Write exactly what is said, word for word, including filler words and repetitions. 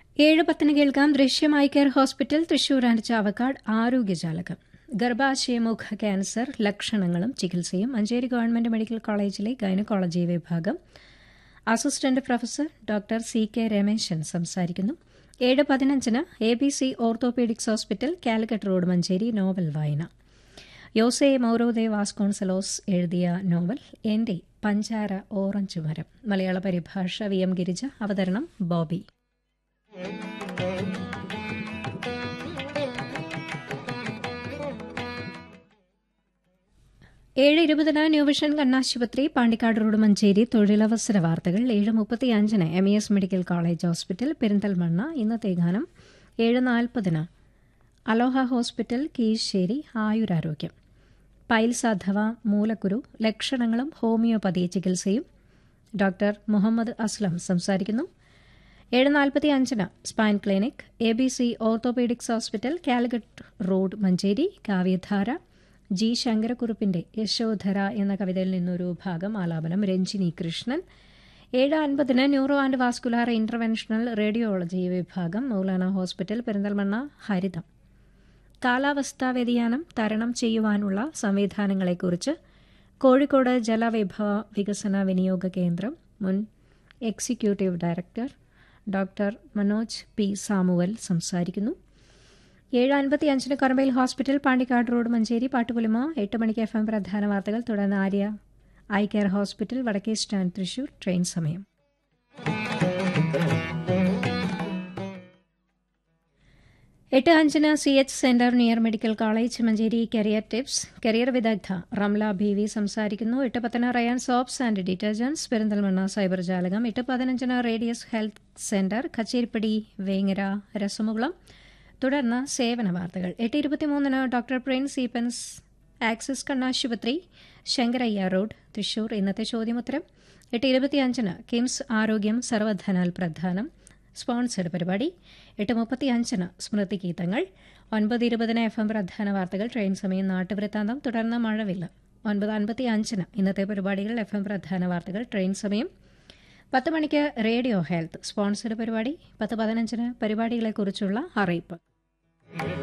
ഏഴ് പത്തിന് കേൾക്കാം ദൃശ്യം eye care hospital Thrissur and Chavakkad ആരോഗ്യജാലകം. ഗർഭാശയമുഖ cancer ലക്ഷണങ്ങളും ചികിത്സയും മഞ്ചേരി ഗവൺമെന്റ് മെഡിക്കൽ കോളേജിലെ ഗൈനക്കോളജി വിഭാഗം assistant professor doctor C K Rameshan സംസാരിക്കുന്നു. ഏഴ് പതിനഞ്ചിന് A B C orthopaedics hospital Calicut road Manjeri novel വായന. യോസെ മൗരോദെ വാസ്കോൺസലോസ് എഴുതിയ നോവൽ എന്റെ പഞ്ചാര ഓറഞ്ച് മരം. മലയാള പരിഭാഷ വി എം ഗിരിജ. അവതരണം ബോബി. ഏഴ് ഇരുപതിന് ന്യൂവിഷൻ കണ്ണാശുപത്രി പാണ്ടിക്കാട് റോഡ് മഞ്ചേരി തൊഴിലവസര വാർത്തകൾ. ഏഴ് മുപ്പത്തിയഞ്ചിന് M E S medical college hospital Perinthalmanna ഇന്നത്തെ ഗാനം. ഏഴ് നാൽപ്പതിന് അലോഹ ഹോസ്പിറ്റൽ കീഴ്ശ്ശേരി ആയുരാരോഗ്യം. പൈൽസ് അഥവാ മൂലക്കുരു ലക്ഷണങ്ങളും ഹോമിയോപ്പതി ചികിത്സയും ഡോക്ടർ മുഹമ്മദ് അസ്ലം സംസാരിക്കുന്നു. ഏഴ് നാൽപ്പത്തി അഞ്ചിന് spine clinic A B C orthopaedics hospital Calicut road Manjeri കാവ്യധാര. ജി ശങ്കരക്കുറുപ്പിന്റെ യശോധര എന്ന കവിതയിൽ നിന്നൊരു ഭാഗം ആലാപനം രഞ്ജിനി കൃഷ്ണൻ. ഏഴ് അൻപതിന് neuro and vascular interventional radiology വിഭാഗം മൗലാന ഹോസ്പിറ്റൽ പെരിന്തൽമണ്ണ ഹരിതം. കാലാവസ്ഥാ വ്യതിയാനം തരണം ചെയ്യുവാനുള്ള സംവിധാനങ്ങളെക്കുറിച്ച് കോഴിക്കോട് ജലവിഭവ വികസന വിനിയോഗ കേന്ദ്രം മുൻ executive director doctor Manoj P Samuel സംസാരിക്കുന്നു. ഏഴ് അൻപത്തിയഞ്ചിന് കൊരമ്പയിൽ ഹോസ്പിറ്റൽ പാണ്ടിക്കാട് റോഡ് മഞ്ചേരി പാട്ടുപുലിമ. എട്ട് മണിക്ക് എഫ് എം പ്രധാന വാർത്തകൾ. തുടർന്ന് ആര്യ ഐ കെയർ ഹോസ്പിറ്റൽ വടക്കേ സ്റ്റാൻഡ് തൃശൂർ ട്രെയിൻ സമയം. എട്ട് അഞ്ചിന് C H centre near medical college Manjeri career tips. Career വിദഗ്ധ റംല ബി വി സംസാരിക്കുന്നു. എട്ട് പത്തിന് Ryan soaps and detergents Perinthalmanna cyber ജാലകം. എട്ട് പതിനഞ്ചിന് radius health centre Kacheripadi Vengara രസമുകുളം. തുടർന്ന് സേവന വാർത്തകൾ. എട്ട് ഇരുപത്തിമൂന്നിന് ഡോക്ടർ പ്രിൻസ് ഈപ്പൻസ് ആക്സിസ് കണ്ണാശുപത്രി ശങ്കരയ്യ റോഡ് തൃശൂർ ഇന്നത്തെ ചോദ്യമുത്തരം. എട്ട് ഇരുപത്തിയഞ്ചിന് കിംസ് ആരോഗ്യം സർവധനാൽ പ്രധാനം സ്പോൺസർഡ് പരിപാടി. എട്ട് മുപ്പത്തിയഞ്ചിന് സ്മൃതി ഗീതങ്ങൾ. ഒൻപത് ഇരുപതിന് എഫ് എം പ്രധാന വാർത്തകൾ ട്രെയിൻ സമയം നാട്ടുവൃത്താന്തം. തുടർന്ന് മഴവില്ല. ഒൻപത് അൻപത്തി അഞ്ചിന് ഇന്നത്തെ പരിപാടികൾ എഫ് എം പ്രധാന വാർത്തകൾ ട്രെയിൻ സമയം. പത്ത് മണിക്ക് റേഡിയോ ഹെൽത്ത് സ്പോൺസർഡ് പരിപാടി. പത്ത് പതിനഞ്ചിന് പരിപാടികളെക്കുറിച്ചുള്ള അറിയിപ്പ്.